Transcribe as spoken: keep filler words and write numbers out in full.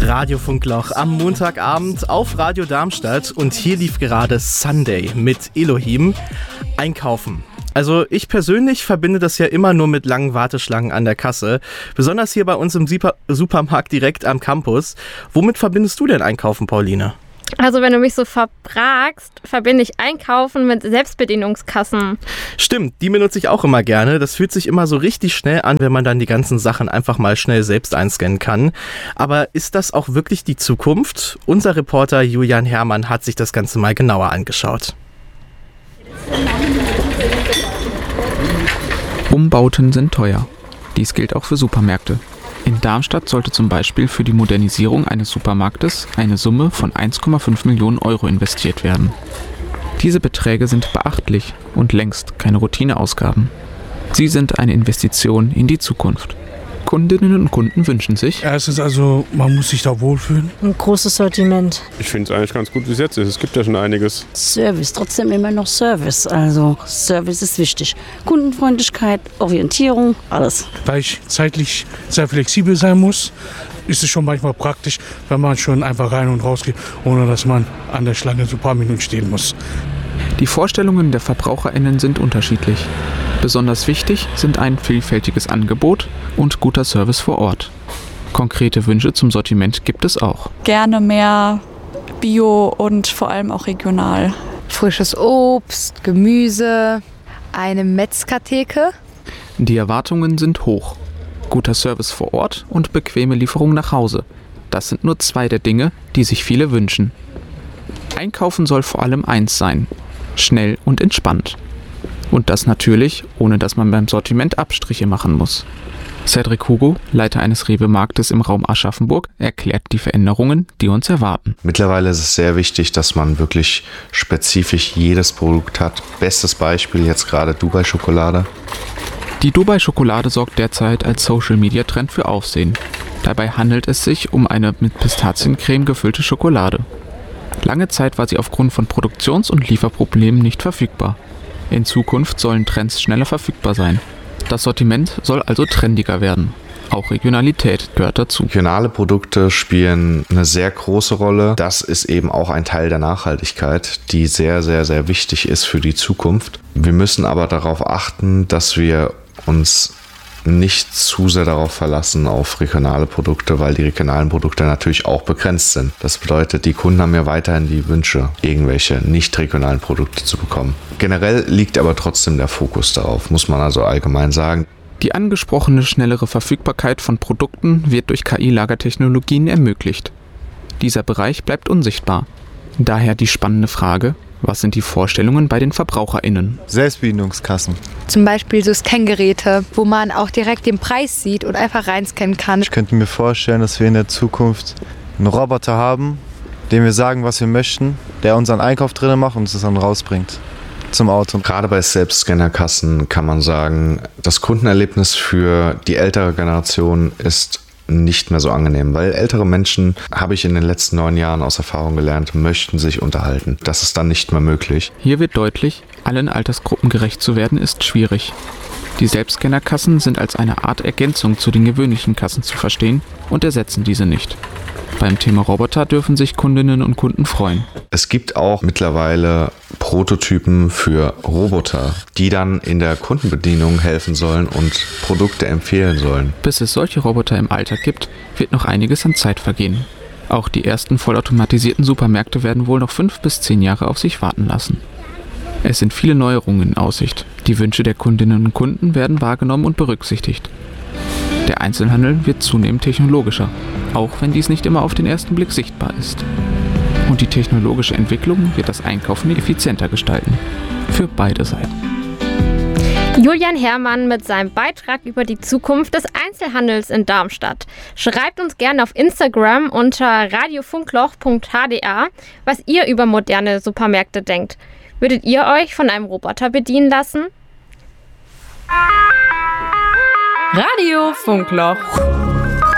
Radiofunkloch am Montagabend auf Radio Darmstadt und hier lief gerade Sunday mit Elohim. Einkaufen. Also ich persönlich verbinde das ja immer nur mit langen Warteschlangen an der Kasse, besonders hier bei uns im Super- Supermarkt direkt am Campus. Womit verbindest du denn Einkaufen, Pauline? Also wenn du mich so fragst, verbinde ich Einkaufen mit Selbstbedienungskassen. Stimmt, die benutze ich auch immer gerne. Das fühlt sich immer so richtig schnell an, wenn man dann die ganzen Sachen einfach mal schnell selbst einscannen kann. Aber ist das auch wirklich die Zukunft? Unser Reporter Julian Herrmann hat sich das Ganze mal genauer angeschaut. Umbauten sind teuer. Dies gilt auch für Supermärkte. In Darmstadt sollte zum Beispiel für die Modernisierung eines Supermarktes eine Summe von eins Komma fünf Millionen Euro investiert werden. Diese Beträge sind beachtlich und längst keine Routineausgaben. Sie sind eine Investition in die Zukunft. Kundinnen und Kunden wünschen sich: Erstens also, man muss sich da wohlfühlen. Ein großes Sortiment. Ich finde es eigentlich ganz gut, wie es jetzt ist. Es gibt ja schon einiges. Service, trotzdem immer noch Service. Also Service ist wichtig. Kundenfreundlichkeit, Orientierung, alles. Weil ich zeitlich sehr flexibel sein muss, ist es schon manchmal praktisch, wenn man schon einfach rein und raus geht, ohne dass man an der Schlange so ein paar Minuten stehen muss. Die Vorstellungen der VerbraucherInnen sind unterschiedlich. Besonders wichtig sind ein vielfältiges Angebot und guter Service vor Ort. Konkrete Wünsche zum Sortiment gibt es auch. Gerne mehr Bio und vor allem auch regional. Frisches Obst, Gemüse, eine Metzgertheke. Die Erwartungen sind hoch. Guter Service vor Ort und bequeme Lieferung nach Hause. Das sind nur zwei der Dinge, die sich viele wünschen. Einkaufen soll vor allem eins sein: schnell und entspannt. Und das natürlich, ohne dass man beim Sortiment Abstriche machen muss. Cedric Hugo, Leiter eines Rewe-Marktes im Raum Aschaffenburg, erklärt die Veränderungen, die uns erwarten. Mittlerweile ist es sehr wichtig, dass man wirklich spezifisch jedes Produkt hat. Bestes Beispiel jetzt gerade Dubai-Schokolade. Die Dubai-Schokolade sorgt derzeit als Social-Media-Trend für Aufsehen. Dabei handelt es sich um eine mit Pistaziencreme gefüllte Schokolade. Lange Zeit war sie aufgrund von Produktions- und Lieferproblemen nicht verfügbar. In Zukunft sollen Trends schneller verfügbar sein. Das Sortiment soll also trendiger werden. Auch Regionalität gehört dazu. Regionale Produkte spielen eine sehr große Rolle. Das ist eben auch ein Teil der Nachhaltigkeit, die sehr, sehr, sehr wichtig ist für die Zukunft. Wir müssen aber darauf achten, dass wir uns nicht zu sehr darauf verlassen auf regionale Produkte, weil die regionalen Produkte natürlich auch begrenzt sind. Das bedeutet, die Kunden haben ja weiterhin die Wünsche, irgendwelche nicht regionalen Produkte zu bekommen. Generell liegt aber trotzdem der Fokus darauf, muss man also allgemein sagen. Die angesprochene schnellere Verfügbarkeit von Produkten wird durch K I-Lagertechnologien ermöglicht. Dieser Bereich bleibt unsichtbar. Daher die spannende Frage: Was sind die Vorstellungen bei den VerbraucherInnen? Selbstbedienungskassen. Zum Beispiel so Scangeräte, wo man auch direkt den Preis sieht und einfach reinscannen kann. Ich könnte mir vorstellen, dass wir in der Zukunft einen Roboter haben, dem wir sagen, was wir möchten, der unseren Einkauf drinnen macht und es dann rausbringt zum Auto. Gerade bei Selbstscannerkassen kann man sagen, das Kundenerlebnis für die ältere Generation ist nicht mehr so angenehm, weil ältere Menschen, habe ich in den letzten neun Jahren aus Erfahrung gelernt, möchten sich unterhalten. Das ist dann nicht mehr möglich. Hier wird deutlich, allen Altersgruppen gerecht zu werden, ist schwierig. Die Selbstscannerkassen sind als eine Art Ergänzung zu den gewöhnlichen Kassen zu verstehen und ersetzen diese nicht. Beim Thema Roboter dürfen sich Kundinnen und Kunden freuen. Es gibt auch mittlerweile Prototypen für Roboter, die dann in der Kundenbedienung helfen sollen und Produkte empfehlen sollen. Bis es solche Roboter im Alltag gibt, wird noch einiges an Zeit vergehen. Auch die ersten vollautomatisierten Supermärkte werden wohl noch fünf bis zehn Jahre auf sich warten lassen. Es sind viele Neuerungen in Aussicht. Die Wünsche der Kundinnen und Kunden werden wahrgenommen und berücksichtigt. Der Einzelhandel wird zunehmend technologischer, auch wenn dies nicht immer auf den ersten Blick sichtbar ist. Und die technologische Entwicklung wird das Einkaufen effizienter gestalten. Für beide Seiten. Julian Herrmann mit seinem Beitrag über die Zukunft des Einzelhandels in Darmstadt. Schreibt uns gerne auf Instagram unter radiofunkloch punkt h d a, was ihr über moderne Supermärkte denkt. Würdet ihr euch von einem Roboter bedienen lassen? Radio Funkloch.